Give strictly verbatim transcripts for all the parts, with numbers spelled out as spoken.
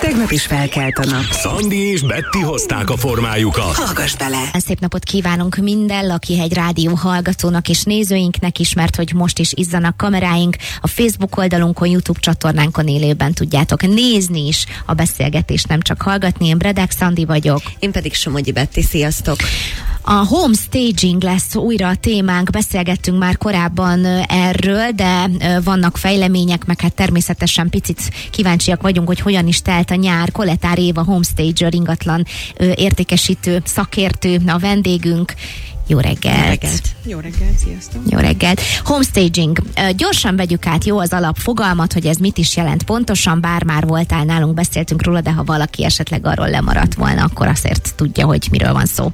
Tegnap is felkelt a nap. Szandi és Betty hozták a formájukat. Hallgass bele! Szép napot kívánunk minden Lakihegy rádió hallgatónak és nézőinknek is, mert hogy most is izzanak kameráink. A Facebook oldalunkon, YouTube csatornánkon élőben tudjátok nézni is a beszélgetést, nem csak hallgatni. Én Bredek Szandi vagyok. Én pedig Somogyi Betty, sziasztok! A home staging lesz újra a témánk, beszélgettünk már korábban erről, de vannak fejlemények, meg hát természetesen picit kíváncsiak vagyunk, hogy hogyan is telt a nyár. Koletár Éva homestager, ingatlan értékesítő szakértő a vendégünk. Jó reggelt! Jó reggelt! Jó reggelt, sziasztok! Jó reggelt! Homestaging. Gyorsan vegyük át jó az alapfogalmat, hogy ez mit is jelent pontosan, bár már voltál nálunk, beszéltünk róla, de ha valaki esetleg arról lemaradt volna, akkor azért tudja, hogy miről van szó.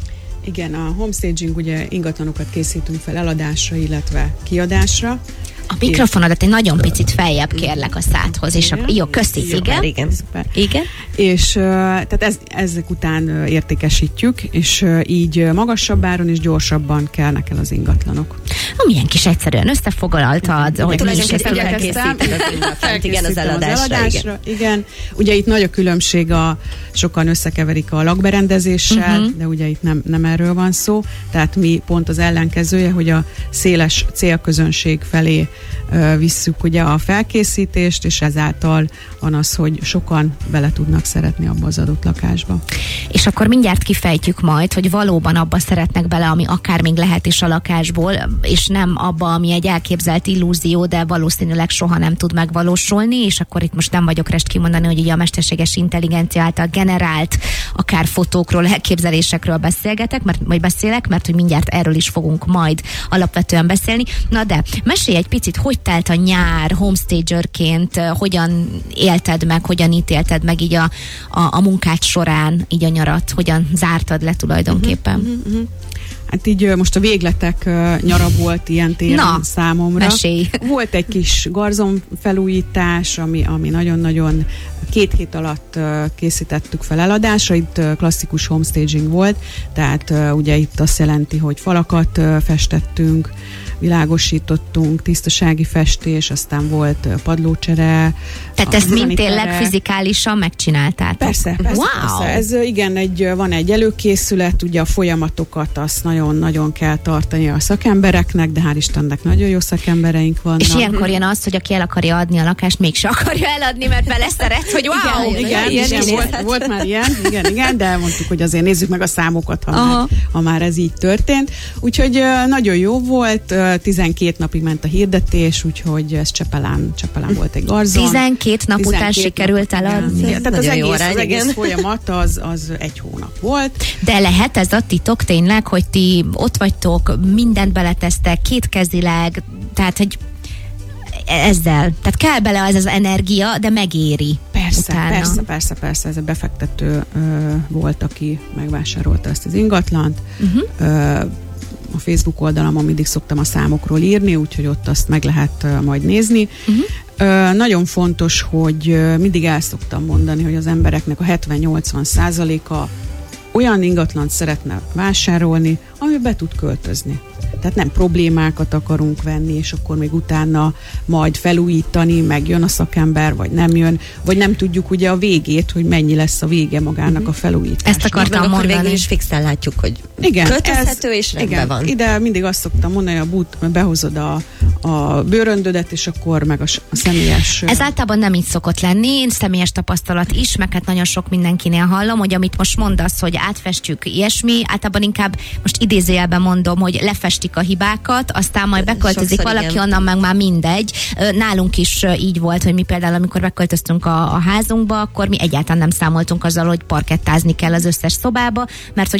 Igen, a homestaging, ugye ingatlanokat készítünk fel eladásra, illetve kiadásra. A mikrofonodat egy nagyon picit feljebb kérlek a szádhoz, és akkor, jó, köszi, Szuper, igen. igen. Szuper. Igen. És uh, tehát ez, ezek után uh, értékesítjük, és uh, így uh, magasabb áron és gyorsabban kelnek el az ingatlanok. Na, milyen kis egyszerűen összefoglaltad, Igen, hogy mi is tulajdonképpen ezt felkészíted az ingatlant, igen, az eladásra, eladásra igen. igen. Ugye itt nagy a különbség, a, sokan összekeverik a lakberendezéssel, uh-huh. de ugye itt nem, nem erről van szó, tehát mi pont az ellenkezője, hogy a széles célközönség felé uh, visszük ugye a felkészítést, és ezáltal van az, hogy sokan bele tudnak szeretni abba az adott lakásba. És akkor mindjárt kifejtjük majd, hogy valóban abba szeretnek bele, ami akár még lehet is a lakásból, és nem abba, ami egy elképzelt illúzió, de valószínűleg soha nem tud megvalósulni, és akkor itt most nem vagyok rest kimondani, hogy ugye a mesterséges intelligencia által generált akár fotókról, elképzelésekről beszélgetek, mert majd beszélek, mert hogy mindjárt erről is fogunk majd alapvetően beszélni. Na de mesélj egy picit, hogy telt a nyár homestagerként, hogyan élted meg, hogyan ítélted meg így a, a, a munkád során, így a nyarat, hogyan zártad le tulajdonképpen? Uh-huh, uh-huh. Hát így most a végletek uh, nyara volt ilyen téren Na, számomra. Mesélj. Volt egy kis garzon felújítás, ami, ami nagyon-nagyon két hét alatt uh, készítettük fel eladásra. Itt uh, klasszikus homestaging volt, tehát uh, ugye itt azt jelenti, hogy falakat uh, festettünk, világosítottunk, tisztasági festés, aztán volt uh, padlócsere. Tehát ezt mind tényleg fizikálisan megcsináltátok? Persze, persze, wow. persze. Ez igen, egy, van egy előkészület, ugye a folyamatokat azt nagyon-nagyon kell tartani a szakembereknek, de hál' Istennek nagyon jó szakembereink vannak. És ilyenkor jön az, hogy aki el akarja adni a lakást, mégse akarja eladni, mert beleszeret, hogy wow! Igen, igen, igen, igen volt, volt már ilyen, igen, igen, de mondtuk, hogy azért nézzük meg a számokat, ha, már, ha már ez így történt. Úgyhogy nagyon jó volt, tizenkét napig ment a hirdetés, úgyhogy ez Csepelán, Csepelán volt egy garzon. tizenkét nap után tizenkét sikerült nap, eladni? Igen, tehát az Nagyon jó egész, arány, az egész igen. folyamat az, az egy hónap volt. De lehet ez a titok tényleg, hogy ti ott vagytok, mindent beletesztek, kétkezileg, tehát hogy ezzel, tehát kell bele az az energia, de megéri. Persze, utána. persze, persze, persze, ez a befektető ö, volt, aki megvásárolta ezt az ingatlant. Uh-huh. Ö, a Facebook oldalamon mindig szoktam a számokról írni, úgyhogy ott azt meg lehet ö, majd nézni. Uh-huh. Ö, nagyon fontos, hogy ö, mindig el szoktam mondani, hogy az embereknek a hetven-nyolcvan százaléka olyan ingatlant szeretne vásárolni, ami be tud költözni. Tehát nem problémákat akarunk venni, és akkor még utána majd felújítani, meg jön a szakember, vagy nem jön, vagy nem tudjuk ugye a végét, hogy mennyi lesz a vége magának a felújításnak. Ezt akartam Meg akkor mondani. végül is fixen látjuk, hogy igen, költözhető ez, és rendben igen, van. Ide mindig azt szoktam mondani, hogy a bút, behozod a, a bőröndödet, és akkor meg a, a személyes... Ez általában nem így szokott lenni, személyes tapasztalat is, meg hát nagyon sok mindenkinél hallom, hogy amit most mondasz, hogy átfestjük ilyesmi, általában inkább most idézőjelben mondom, hogy lefestik a hibákat, aztán majd beköltözik Sokszor valaki, igen. onnan meg már mindegy. Nálunk is így volt, hogy mi például, amikor beköltöztünk a, a házunkba, akkor mi egyáltalán nem számoltunk azzal, hogy parkettázni kell az összes szobába, mert hogy